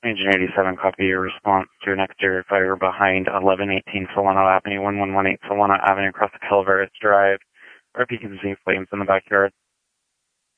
Agent 87, copy your response to an exterior fire behind 1118 Solano Avenue, 1118 Solano Avenue across the Calaveras Drive. Or if you can see flames in the backyard.